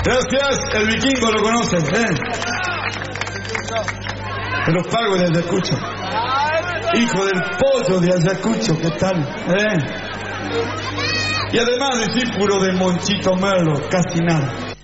Gracias, el vikingo lo conocen, Te los pago de Ayacucho. Hijo del pollo de Ayacucho, ¿qué tal? Y además discípulo de Monchito Merlo, casi nada.